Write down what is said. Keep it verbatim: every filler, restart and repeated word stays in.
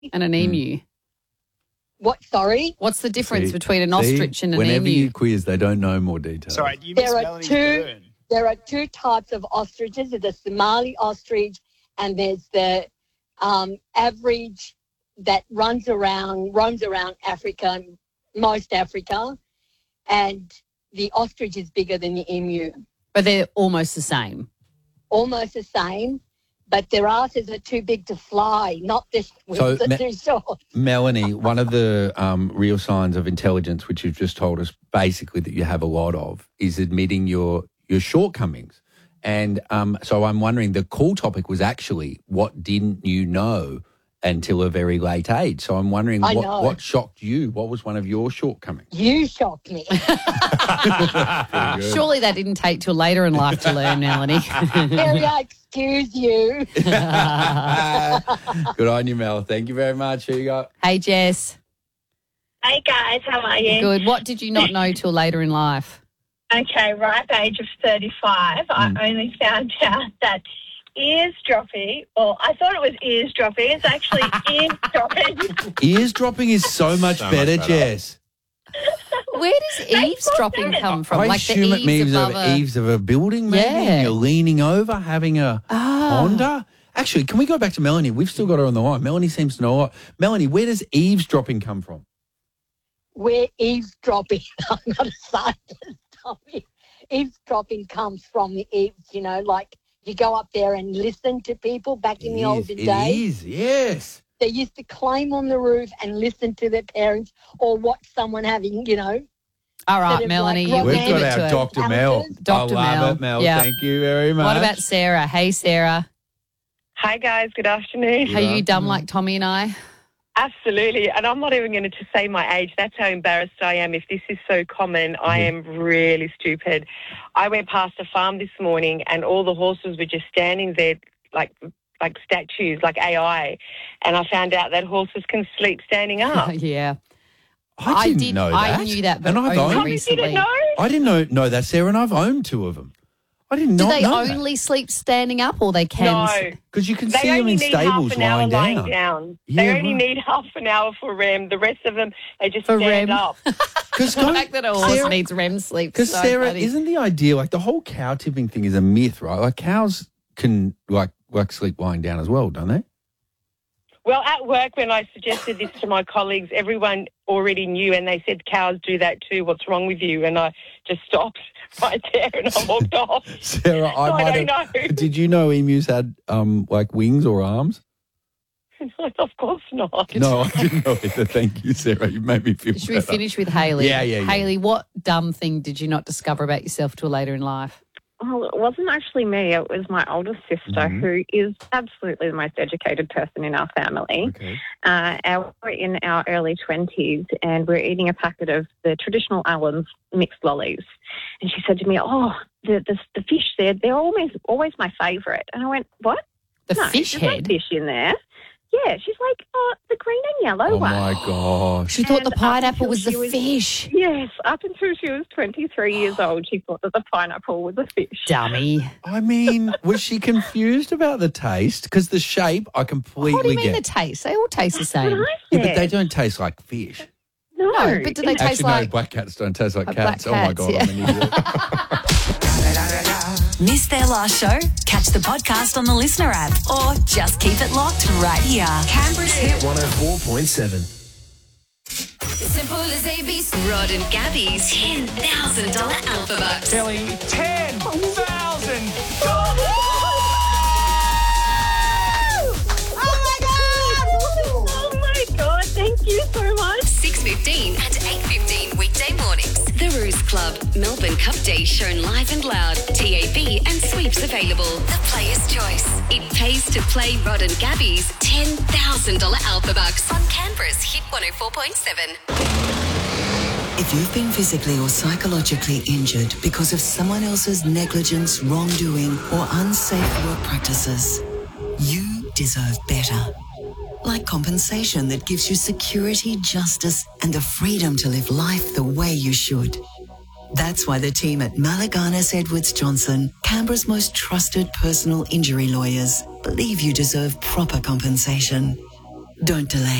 and an emu? What, sorry? What's the difference See- between an see, ostrich and an whenever emu? you quiz, they don't know more details. Sorry, you missed There are Melanie's two. burn. There are two types of ostriches. There's the Somali ostrich, and there's the um, average that runs around, roams around Africa, most Africa, and the ostrich is bigger than the emu. But they're almost the same. Almost the same, but their asses are too big to fly, not the So, wings are Me- too short. Melanie, one of the um, real signs of intelligence, which you've just told us basically that you have a lot of, is admitting your your shortcomings. And um, so I'm wondering, the call topic was actually, what didn't you know until a very late age? So I'm wondering, I what, know. what shocked you? What was one of your shortcomings? You shocked me. Surely that didn't take till later in life to learn, Melanie. Mary, I excuse you. Good on you, Mel. Thank you very much. Here you go. Hey, Jess. Hey guys, how are you? Good. What did you not know till later in life? Okay, ripe age of thirty-five, Mm. I only found out that eavesdropping, or I thought it was eavesdropping, it's actually eavesdropping. Eavesdropping is so much So much better, better. Jess. Where does eavesdropping come from? I like assume the it means eaves of above a... eaves of a building, maybe, Yeah. and you're leaning over, having a Ah. Honda. Actually, can we go back to Melanie? We've still got her on the line. Melanie seems to know a lot. Melanie, where does eavesdropping come from? We're eavesdropping. I'm not a scientist. Tommy. Eavesdropping comes from the eaves, you know, like you go up there and listen to people back in the It is, olden it days. is, yes. They used to climb on the roof and listen to their parents or watch someone having, you know. All right, sort of Melanie, like you We've give got it our to her. Doctor Mel. Amateurs. Doctor I love Mel. it, Mel. Yeah. Thank you very much. What about Sarah? Hey, Sarah. Hi, guys. Good afternoon. Good Are you dumb afternoon. like Tommy and I? Absolutely. And I'm not even going to say my age. That's how embarrassed I am. If this is so common, I am really stupid. I went past a farm this morning and all the horses were just standing there like like statues, like A I. And I found out that horses can sleep standing up. yeah. I didn't did, know that. I knew that, but and I've only owned, You recently. didn't know? I didn't know, know that, Sarah, and I've owned two of them. I did Do not they know only sleep standing up or they can? No. because you can They see them only in need stables half an hour lying lying down. down. Yeah, they only right. need half an hour for R E M. The rest of them, they just For stand R E M. up. Because The fact that a horse Sarah, needs R E M sleep. Because so Sarah, funny. isn't the idea like the whole cow tipping thing is a myth, right? Like cows can like like sleep lying down as well, don't they? Well, at work, when I suggested this to my colleagues, everyone already knew, and they said cows do that too. What's wrong with you? And I just stopped right there and I walked off. Sarah, I I might don't have. know. Did you know emus had um like wings or arms? Of course not. No, I didn't know either. Thank you, Sarah. You made me feel Should we better. finish with Hayley? Yeah, yeah, yeah. Hayley, what dumb thing did you not discover about yourself till later in life? Well, it wasn't actually me. It was my older sister, Mhm. who is absolutely the most educated person in our family. Okay. Uh, our, we're in our early twenties, and we're eating a packet of the traditional Allen's mixed lollies. And she said to me, "Oh, the the, the fish there, they're always always my favourite." And I went, "What? The no, fish there's no head? fish in there." Yeah, she's like, "Oh, the green and yellow Oh one." my gosh. She thought And the up pineapple until was the she was- fish. Yes, up until she was twenty-three years old, she thought that the pineapple was a fish. Dummy. I mean, was she confused about the taste? Because the shape, I completely What do you mean get. the taste? They all taste the That's what same. I Yeah, but said. they don't taste like fish. No, No, but do they taste Actually, like... no, black cats don't taste like Like black cats. Oh my cats, god, yeah. I'm an idiot. Missed their last show? Catch the podcast on the Listener app or just keep it locked right here. Canberra's hit one oh four point seven. Simple as A B C. Rod and Gabby's ten thousand dollars Alpha Bucks. Kelly, ten thousand. Oh my God, thank you so much. six fifteen and eight fifteen weekday mornings. The Ruse Club, Melbourne Cup Day shown live and loud. T A B and sweeps available. The Player's Choice. It pays to play Rod and Gabby's ten thousand dollars Alpha Bucks on Canberra's Hit one oh four point seven. If you've been physically or psychologically injured because of someone else's negligence, wrongdoing, or unsafe work practices, you deserve better. Like compensation that gives you security, justice, and the freedom to live life the way you should. That's why the team at Malaganas Edwards Johnson, Canberra's most trusted personal injury lawyers, believe you deserve proper compensation. Don't delay.